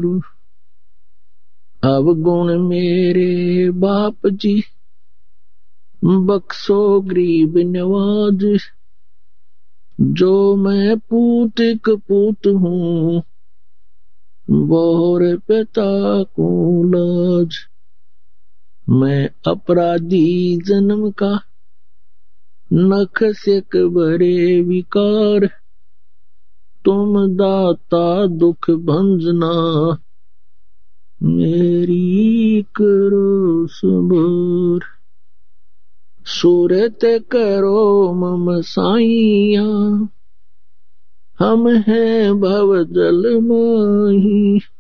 गुरु। अवगुण मेरे बाप जी, बख्शो गरीब नवाज। जो मैं पूत कपूत हूँ, बोर पिता को लाज। मैं अपराधी जन्म का, नख से बड़े विकार। तुम दाता दुख भंजना, मेरी करो सबर। सूरत करो मम साइया, हम हैं भव जल माही।